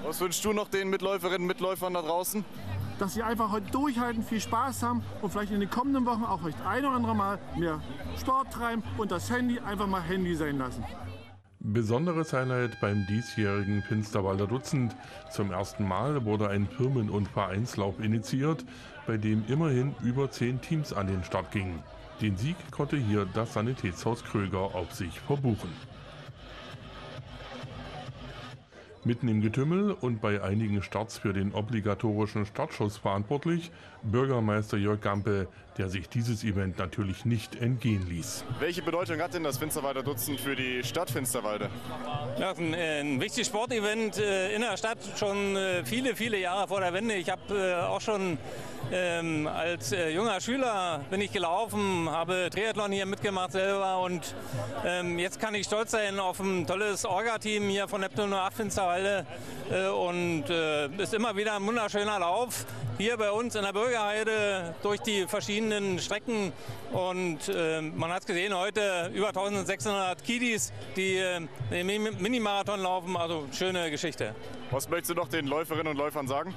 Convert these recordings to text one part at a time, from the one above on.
Was wünschst du noch den Mitläuferinnen und Mitläufern da draußen? Dass sie einfach heute durchhalten, viel Spaß haben und vielleicht in den kommenden Wochen auch vielleicht ein oder andere Mal mehr Sport treiben und das Handy einfach mal Handy sein lassen. Besonderes Highlight beim diesjährigen Finsterwalder Dutzend. Zum ersten Mal wurde ein Firmen- und Vereinslauf initiiert, bei dem immerhin über 10 Teams an den Start gingen. Den Sieg konnte hier das Sanitätshaus Kröger auf sich verbuchen. Mitten im Getümmel und bei einigen Starts für den obligatorischen Startschuss verantwortlich Bürgermeister Jörg Gampe, der sich dieses Event natürlich nicht entgehen ließ. Welche Bedeutung hat denn das Finsterwalder Dutzend für die Stadt Finsterwalde? Ja, ein wichtiges Sportevent in der Stadt, schon viele Jahre vor der Wende. Ich habe auch schon als junger Schüler bin ich gelaufen, habe Triathlon hier mitgemacht selber und jetzt kann ich stolz sein auf ein tolles Orga-Team hier von Neptun 08 Finsterwalde und ist immer wieder ein wunderschöner Lauf hier bei uns in der Bürgerheide durch die verschiedenen Strecken und man hat es gesehen, heute über 1600 Kiddies, die den Minimarathon laufen, also schöne Geschichte. Was möchtest du noch den Läuferinnen und Läufern sagen?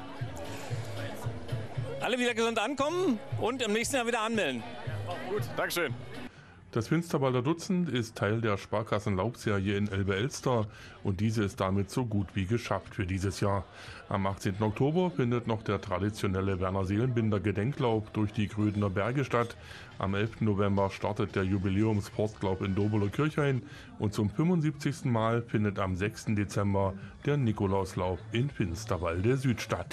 Alle wieder gesund ankommen und im nächsten Jahr wieder anmelden. Gut, Dankeschön. Das Finsterwalder Dutzend ist Teil der Sparkassen-Laufserie in Elbe-Elster und diese ist damit so gut wie geschafft für dieses Jahr. Am 18. Oktober findet noch der traditionelle Werner Seelenbinder Gedenklauf durch die Grödener Berge statt. Am 11. November startet der Jubiläumsportlauf in Dobeler-Kirchhain und zum 75. Mal findet am 6. Dezember der Nikolauslauf in Finsterwalde Süd statt.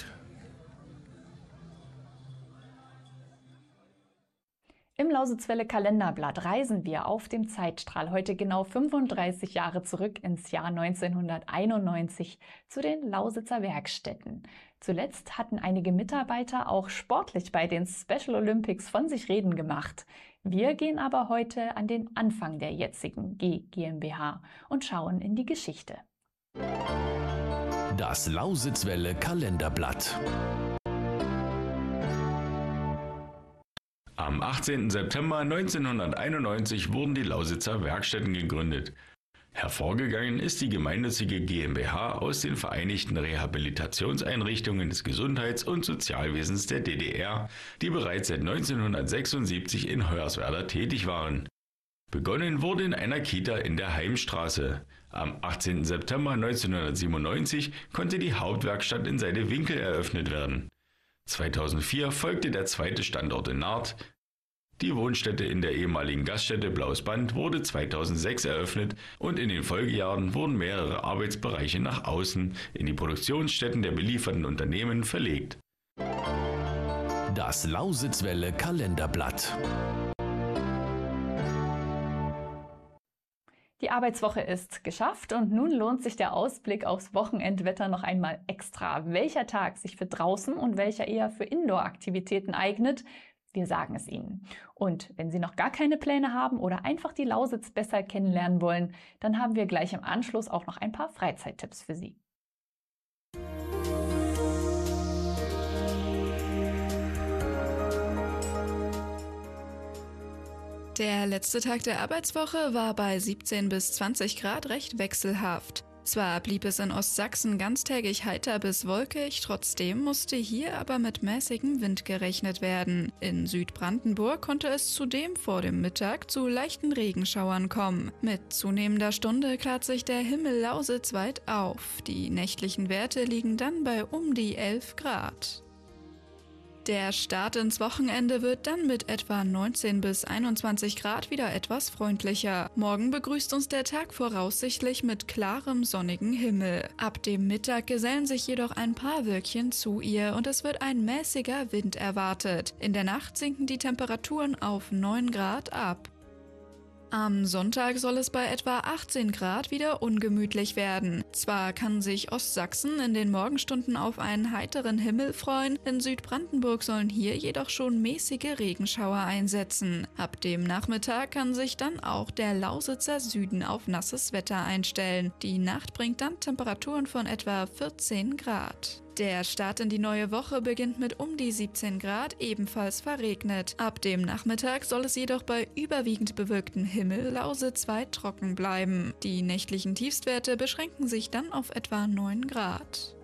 Im Lausitzwelle Kalenderblatt reisen wir auf dem Zeitstrahl heute genau 35 Jahre zurück ins Jahr 1991 zu den Lausitzer Werkstätten. Zuletzt hatten einige Mitarbeiter auch sportlich bei den Special Olympics von sich reden gemacht. Wir gehen aber heute an den Anfang der jetzigen GmbH und schauen in die Geschichte. Das Lausitzwelle Kalenderblatt. Am 18. September 1991 wurden die Lausitzer Werkstätten gegründet. Hervorgegangen ist die gemeinnützige GmbH aus den Vereinigten Rehabilitationseinrichtungen des Gesundheits- und Sozialwesens der DDR, die bereits seit 1976 in Hoyerswerda tätig waren. Begonnen wurde in einer Kita in der Heimstraße. Am 18. September 1997 konnte die Hauptwerkstatt in Seidewinkel eröffnet werden. 2004 folgte der zweite Standort in Naarth. Die Wohnstätte in der ehemaligen Gaststätte Blaues Band wurde 2006 eröffnet und in den Folgejahren wurden mehrere Arbeitsbereiche nach außen in die Produktionsstätten der belieferten Unternehmen verlegt. Das Lausitzwelle Kalenderblatt. Die Arbeitswoche ist geschafft und nun lohnt sich der Ausblick aufs Wochenendwetter noch einmal extra. Welcher Tag sich für draußen und welcher eher für Indoor-Aktivitäten eignet, wir sagen es Ihnen. Und wenn Sie noch gar keine Pläne haben oder einfach die Lausitz besser kennenlernen wollen, dann haben wir gleich im Anschluss auch noch ein paar Freizeittipps für Sie. Der letzte Tag der Arbeitswoche war bei 17 bis 20 Grad recht wechselhaft. Zwar blieb es in Ostsachsen ganztägig heiter bis wolkig, trotzdem musste hier aber mit mäßigem Wind gerechnet werden. In Südbrandenburg konnte es zudem vor dem Mittag zu leichten Regenschauern kommen. Mit zunehmender Stunde klart sich der Himmel lausitzweit auf. Die nächtlichen Werte liegen dann bei um die 11 Grad. Der Start ins Wochenende wird dann mit etwa 19 bis 21 Grad wieder etwas freundlicher. Morgen begrüßt uns der Tag voraussichtlich mit klarem, sonnigen Himmel. Ab dem Mittag gesellen sich jedoch ein paar Wölkchen zu ihr und es wird ein mäßiger Wind erwartet. In der Nacht sinken die Temperaturen auf 9 Grad ab. Am Sonntag soll es bei etwa 18 Grad wieder ungemütlich werden. Zwar kann sich Ostsachsen in den Morgenstunden auf einen heiteren Himmel freuen, in Südbrandenburg sollen hier jedoch schon mäßige Regenschauer einsetzen. Ab dem Nachmittag kann sich dann auch der Lausitzer Süden auf nasses Wetter einstellen. Die Nacht bringt dann Temperaturen von etwa 14 Grad. Der Start in die neue Woche beginnt mit um die 17 Grad, ebenfalls verregnet. Ab dem Nachmittag soll es jedoch bei überwiegend bewölktem Himmel lausitzweit trocken bleiben. Die nächtlichen Tiefstwerte beschränken sich dann auf etwa 9 Grad.